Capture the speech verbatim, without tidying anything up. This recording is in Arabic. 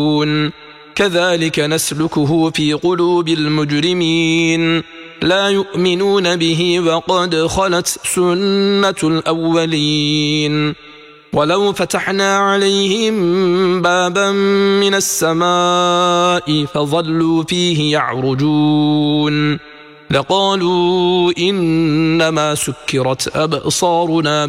كذلك نسلكه في قلوب المجرمين لا يؤمنون به وقد خلت سنة الأولين ولو فتحنا عليهم بابا من السماء فظلوا فيه يعرجون لقالوا إنما سكرت أبصارنا